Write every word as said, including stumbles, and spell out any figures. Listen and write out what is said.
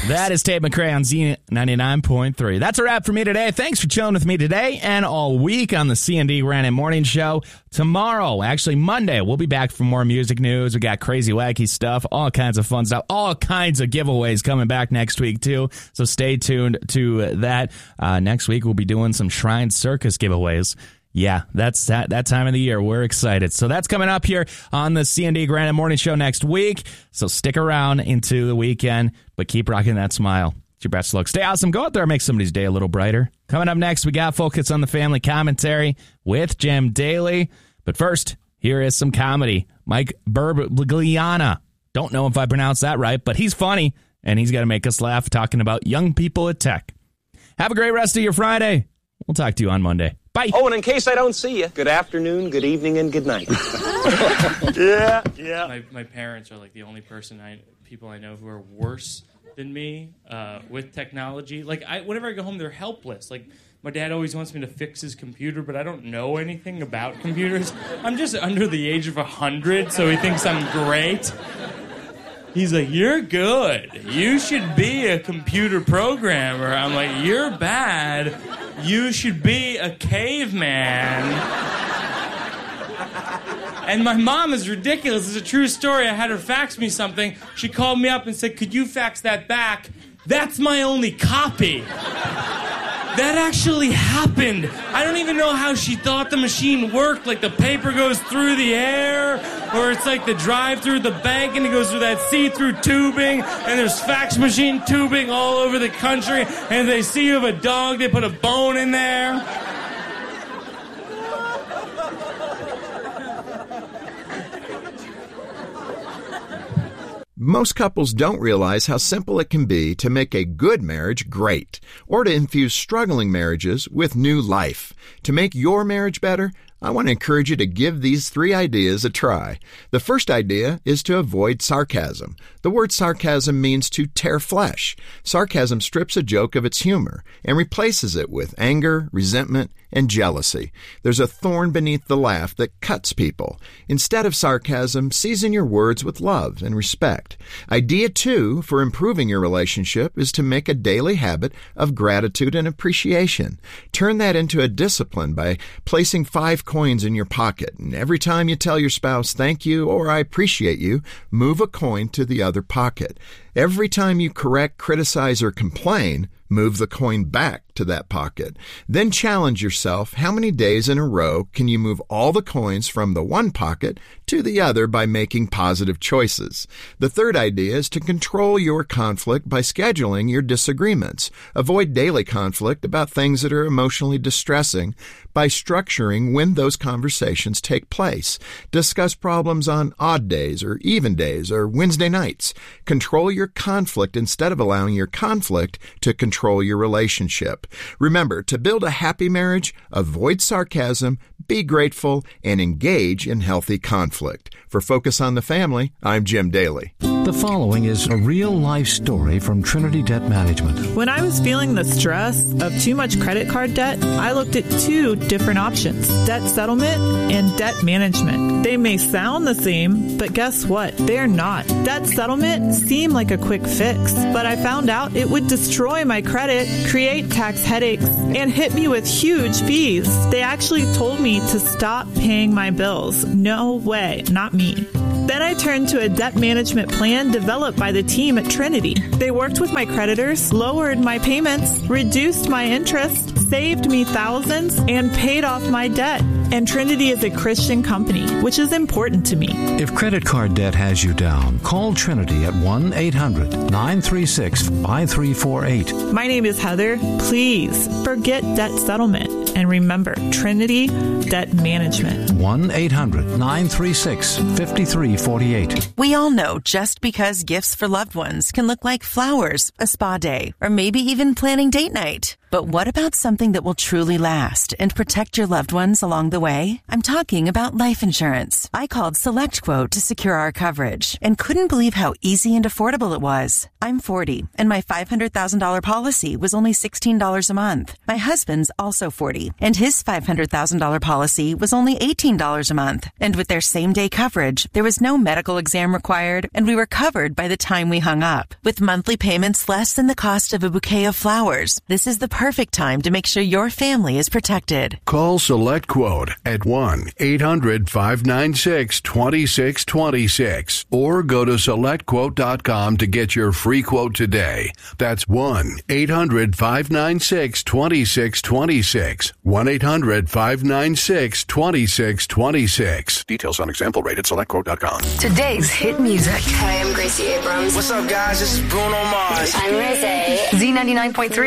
That is Tate McRae on Z ninety-nine point three. That's a wrap for me today. Thanks for chilling with me today and all week on the C and D Granite Morning Show. Tomorrow, actually Monday, we'll be back for more music news. We got crazy, wacky stuff, all kinds of fun stuff, all kinds of giveaways coming back next week, too. So stay tuned to that. Uh, next week, we'll be doing some Shrine Circus giveaways. Yeah, that's that, that time of the year. We're excited. So that's coming up here on the C and D Granite Morning Show next week. So stick around into the weekend, but keep rocking that smile. It's your best look. Stay awesome. Go out there and make somebody's day a little brighter. Coming up next, we got Focus on the Family commentary with Jim Daly. But first, here is some comedy. Mike Birbigliana. Don't know if I pronounced that right, but he's funny, and he's going to make us laugh talking about young people at tech. Have a great rest of your Friday. We'll talk to you on Monday. Bye. Oh, and in case I don't see you, good afternoon, good evening, and good night. yeah, yeah. My, my parents are like the only person I people I know who are worse than me uh, with technology. Like, I, whenever I go home, they're helpless. Like, my dad always wants me to fix his computer, but I don't know anything about computers. I'm just under the age of one hundred, so he thinks I'm great. He's like, you're good. You should be a computer programmer. I'm like, you're bad. You should be a caveman. And my mom is ridiculous. It's a true story. I had her fax me something. She called me up and said, could you fax that back? That's my only copy. That actually happened. I don't even know how she thought the machine worked. Like the paper goes through the air, or it's like the drive through the bank and it goes through that see-through tubing, and there's fax machine tubing all over the country, and if they see you have a dog, they put a bone in there. Most couples don't realize how simple it can be to make a good marriage great, or to infuse struggling marriages with new life. To make your marriage better, I want to encourage you to give these three ideas a try. The first idea is to avoid sarcasm. The word sarcasm means to tear flesh. Sarcasm strips a joke of its humor and replaces it with anger, resentment, and jealousy. There's a thorn beneath the laugh that cuts people. Instead of sarcasm, season your words with love and respect. Idea two for improving your relationship is to make a daily habit of gratitude and appreciation. Turn that into a discipline by placing five coins in your pocket, and every time you tell your spouse thank you or I appreciate you, move a coin to the other pocket. Every time you correct, criticize, or complain, move the coin back to that pocket. Then challenge yourself, how many days in a row can you move all the coins from the one pocket to the other by making positive choices? The third idea is to control your conflict by scheduling your disagreements. Avoid daily conflict about things that are emotionally distressing by structuring when those conversations take place. Discuss problems on odd days or even days or Wednesday nights. Control your conflict instead of allowing your conflict to control your relationship. Remember, to build a happy marriage, avoid sarcasm, be grateful, and engage in healthy conflict. For Focus on the Family, I'm Jim Daly. The following is a real-life story from Trinity Debt Management. When I was feeling the stress of too much credit card debt, I looked at two different options, debt settlement and debt management. They may sound the same, but guess what? They're not. Debt settlement seemed like a quick fix, but I found out it would destroy my credit, create tax headaches, and hit me with huge fees. They actually told me to stop paying my bills. No way, not me. Then I turned to a debt management plan developed by the team at Trinity. They worked with my creditors, lowered my payments, reduced my interest, saved me thousands, and paid off my debt. And Trinity is a Christian company, which is important to me. If credit card debt has you down, call Trinity at one eight hundred nine three six five three four eight. My name is Heather. Please forget debt settlement. And remember, Trinity Debt Management. one eight hundred nine three six five three four eight. We all know just because gifts for loved ones can look like flowers, a spa day, or maybe even planning date night. But what about something that will truly last and protect your loved ones along the way? I'm talking about life insurance. I called SelectQuote to secure our coverage and couldn't believe how easy and affordable it was. I'm forty, and my five hundred thousand dollars policy was only sixteen dollars a month. My husband's also forty, and his five hundred thousand dollars policy was only eighteen dollars a month. And with their same-day coverage, there was no medical exam required, and we were covered by the time we hung up. With monthly payments less than the cost of a bouquet of flowers, this is the perfect time to make sure your family is protected. Call SelectQuote at one eight hundred five nine six two six two six or go to select quote dot com to get your free quote today. That's one eight hundred five nine six two six two six. one eight hundred five nine six two six two six. Details on example rate at select quote dot com. Today's hit music. Hi, I'm Gracie Abrams. What's up, guys? This is Bruno Mars. I'm Rizzy. Z ninety-nine point three.